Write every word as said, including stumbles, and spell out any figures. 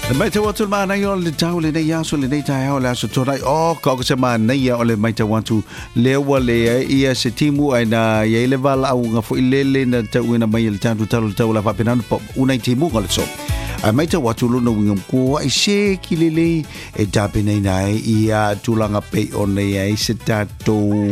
ไม่เท่าทุนมาในยอลเจ้าเลยในยาสุเลยในใจเขาแล้วสุดท้ายอ๋อก็จะมาในยาเลยไม่เท่าวันทุเลวเลยไอ้สิที่มูไอ้น่ะยัยเลวลเอาเงาฟุเลเลนจะวินาไม่ยลจานทุเท่าเท่าละฟ้าเป็นนั้นปอุนัยที่มูก็เลยส่งไอ้ไม่เท่าวันทุลุนวิ่งกูไอ้เชคิเลเลไอ้จ่าเป็นไหนไอ้ยาจุลังอเปย์ออนเลยไอ้สิตาโต